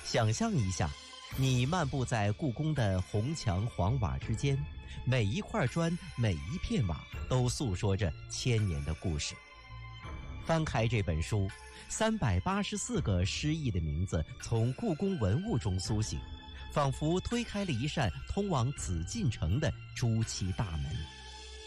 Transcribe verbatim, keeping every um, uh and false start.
想象一下，你漫步在故宫的红墙黄瓦之间，每一块砖，每一片瓦都诉说着千年的故事。翻开这本书，三百八十四个诗意的名字从故宫文物中苏醒，仿佛推开了一扇通往紫禁城的朱漆大门。